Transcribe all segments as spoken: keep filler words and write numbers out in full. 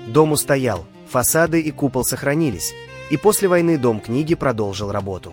Дом устоял, фасады и купол сохранились, и после войны Дом книги продолжил работу.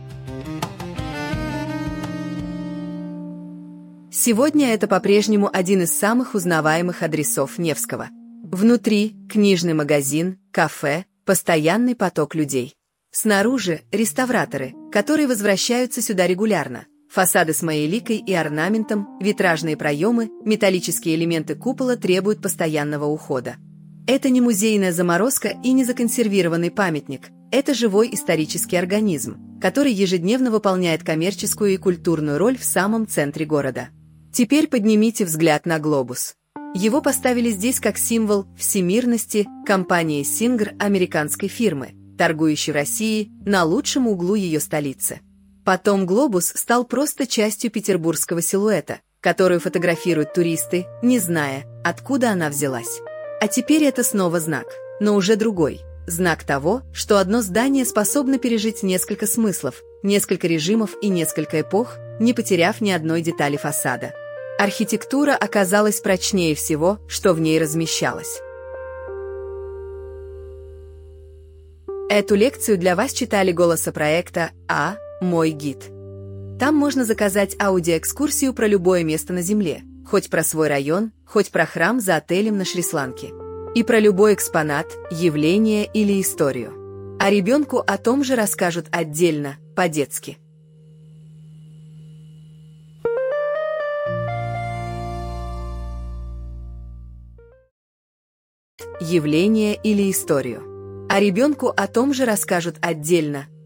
Сегодня это по-прежнему один из самых узнаваемых адресов Невского. Внутри – книжный магазин, кафе, постоянный поток людей. Снаружи – реставраторы, которые возвращаются сюда регулярно. Фасады с маяликой и орнаментом, витражные проемы, металлические элементы купола требуют постоянного ухода. Это не музейная заморозка и не законсервированный памятник. Это живой исторический организм, который ежедневно выполняет коммерческую и культурную роль в самом центре города. Теперь поднимите взгляд на глобус. Его поставили здесь как символ всемирности компании Singer, американской фирмы, торгующей в России на лучшем углу ее столицы. Потом глобус стал просто частью петербургского силуэта, которую фотографируют туристы, не зная, откуда она взялась. А теперь это снова знак, но уже другой. Знак того, что одно здание способно пережить несколько смыслов, несколько режимов и несколько эпох, не потеряв ни одной детали фасада. Архитектура оказалась прочнее всего, что в ней размещалось. Эту лекцию для вас читали голосопроекта «А. Мой гид». Там можно заказать аудиоэкскурсию про любое место на Земле, хоть про свой район, хоть про храм за отелем на Шри-Ланке. И про любой экспонат, явление или историю. А ребенку о том же расскажут отдельно, по-детски. Явление или историю. А ребенку о том же расскажут отдельно,